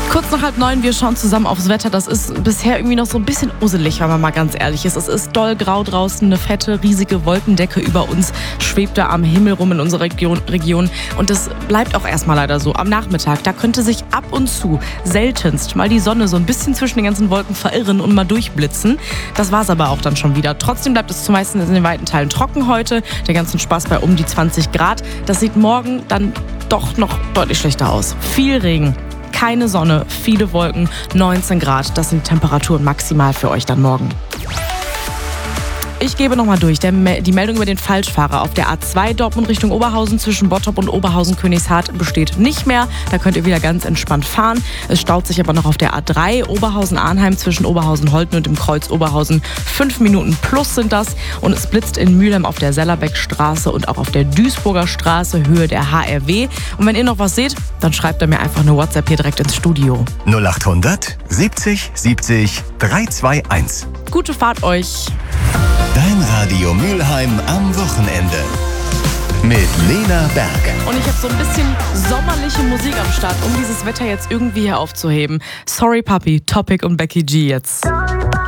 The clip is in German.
Kurz nach 8:30, wir schauen zusammen aufs Wetter. Das ist bisher irgendwie noch so ein bisschen usselig, wenn man mal ganz ehrlich ist. Es ist doll grau draußen, eine fette, riesige Wolkendecke über uns schwebt da am Himmel rum in unserer Region. Und das bleibt auch erstmal leider so. Am Nachmittag, da könnte sich ab und zu seltenst mal die Sonne so ein bisschen zwischen den ganzen Wolken verirren und mal durchblitzen. Das war's aber auch dann schon wieder. Trotzdem bleibt es zumeist in den weiten Teilen trocken heute. Der ganzen Spaß bei um die 20 Grad. Das sieht morgen dann doch noch deutlich schlechter aus. Viel Regen. Keine Sonne, viele Wolken, 19 Grad. Das sind die Temperaturen maximal für euch dann morgen. Ich gebe nochmal durch. Die Meldung über den Falschfahrer auf der A2 Dortmund Richtung Oberhausen zwischen Bottrop und Oberhausen-Königshardt besteht nicht mehr. Da könnt ihr wieder ganz entspannt fahren. Es staut sich aber noch auf der A3 Oberhausen-Arnheim zwischen Oberhausen-Holten und dem Kreuz Oberhausen. 5 Minuten plus sind das. Und es blitzt in Mülheim auf der Sellerbeckstraße und auch auf der Duisburger Straße, Höhe der HRW. Und wenn ihr noch was seht, dann schreibt ihr mir einfach eine WhatsApp hier direkt ins Studio. 0800 70 70 321. Gute Fahrt euch! Dein Radio Mülheim am Wochenende. Mit Lena Berg. Und ich habe so ein bisschen sommerliche Musik am Start, um dieses Wetter jetzt irgendwie hier aufzuheben. Sorry Papi, Topic und Becky G jetzt.